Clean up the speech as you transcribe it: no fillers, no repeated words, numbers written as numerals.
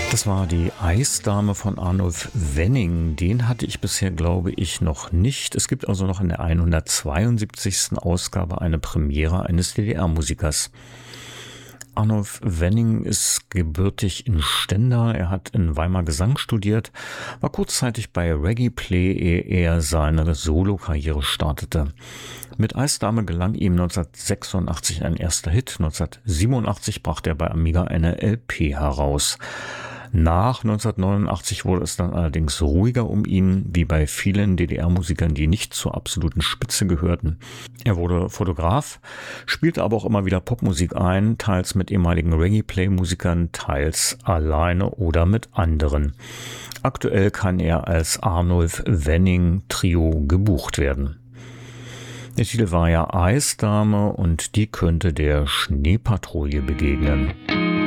Das war die Eisdame von Arnulf Wenning. Den hatte ich bisher, glaube ich, noch nicht. Es gibt also noch in der 172. Ausgabe eine Premiere eines DDR-Musikers. Arnulf Wenning ist gebürtig in Stendal. Er hat in Weimar Gesang studiert, war kurzzeitig bei Reggae Play, ehe er seine Solokarriere startete. Mit Eisdame gelang ihm 1986 ein erster Hit. 1987 brachte er bei Amiga eine LP heraus. Nach 1989 wurde es dann allerdings ruhiger um ihn, wie bei vielen DDR-Musikern, die nicht zur absoluten Spitze gehörten. Er wurde Fotograf, spielte aber auch immer wieder Popmusik ein, teils mit ehemaligen Reggae-Play-Musikern, teils alleine oder mit anderen. Aktuell kann er als Arnulf Wenning Trio gebucht werden. Der Titel war ja Eisdame und die könnte der Schneepatrouille begegnen.